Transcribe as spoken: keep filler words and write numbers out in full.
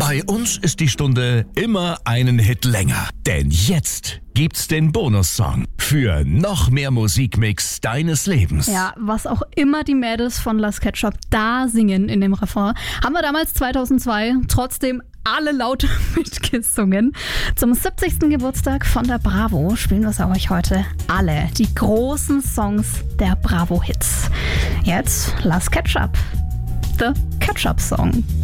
Bei uns ist die Stunde immer einen Hit länger. Denn jetzt gibt's den Bonussong für noch mehr Musikmix deines Lebens. Ja, was auch immer die Mädels von Las Ketchup da singen in dem Refrain, haben wir damals zweitausendzwei trotzdem alle laut mitgesungen. Zum siebzigsten Geburtstag von der Bravo spielen wir es euch heute alle. Die großen Songs der Bravo-Hits. Jetzt Las Ketchup. The Ketchup Song.